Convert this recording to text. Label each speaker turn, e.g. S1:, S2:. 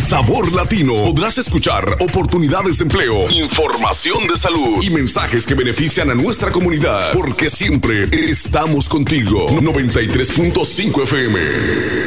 S1: Sabor Latino. Podrás escuchar oportunidades de empleo, información de salud y mensajes que benefician a nuestra comunidad, porque siempre estamos contigo. 93.5 FM.